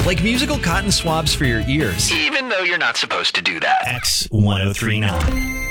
like musical cotton swabs for your ears. Even though you're not supposed to do that. X1039.